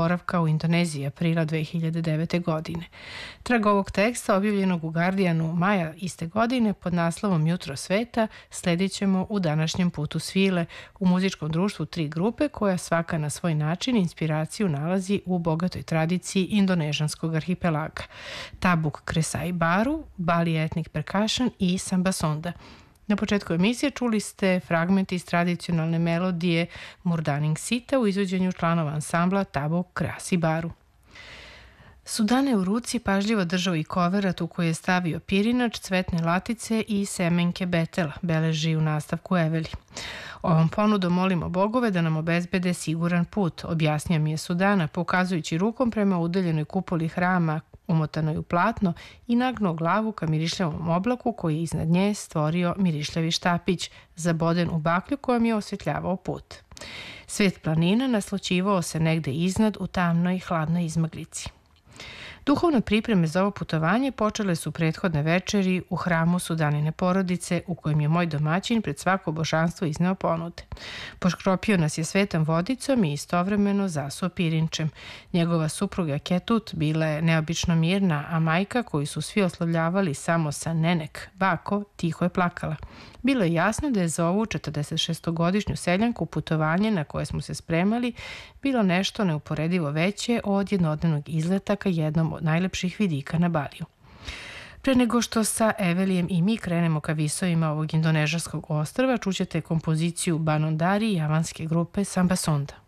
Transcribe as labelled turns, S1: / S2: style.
S1: boravka u Indoneziji aprila 2009. godine. Trag ovog teksta, objavljenog u Guardianu maja iste godine pod naslovom Jutro sveta, sledit ćemo u današnjem putu svile u muzičkom društvu 3 grupe koja svaka na svoj način inspiraciju nalazi u bogatoj tradiciji indonežanskog arhipelaga. Tabuk Kresai Baru, Bali Ethnic Percussion i Samba Sonda. Na početku emisije čuli ste fragment iz tradicionalne melodije Murdaning Sita u izvođenju članova ansambla Tabuk Kresai Baru. Sudane u ruci pažljivo držao i koverat u koji je stavio pirinač, cvetne latice i semenke betela, beleži u nastavku Eveli. Ovom ponudom molimo bogove da nam obezbede siguran put, objasnio mi je Sudana, pokazujući rukom prema udaljenoj kupoli hrama umotanoj u platno i nagnuo glavu ka mirišljavom oblaku koji je iznad nje stvorio mirišljavi štapić, zaboden u baklju kojom je osvetljavao put. Svet planina naslućivao se negde iznad u tamnoj i hladnoj izmaglici. Duhovne pripreme za ovo putovanje počele su prethodne večeri u hramu Sudanine porodice u kojem je moj domaćin pred svako božanstvo izneo ponude. Poškropio nas je svetom vodicom i istovremeno zasuo pirinčem. Njegova supruga Ketut bila je neobično mirna, a majka, koju su svi oslovljavali samo sa Nenek, bako, tiho je plakala. Bilo je jasno da je za ovu 46-godišnju seljanku putovanje na koje smo se spremali bilo nešto neuporedivo veće od jednodnevnog izleta ka jednom od najlepših vidika na Baliju. Pre nego što sa Evelijem i mi krenemo ka visovima ovog indonežanskog ostrva, čućete kompoziciju Banondari javanske grupe Samba Sonda.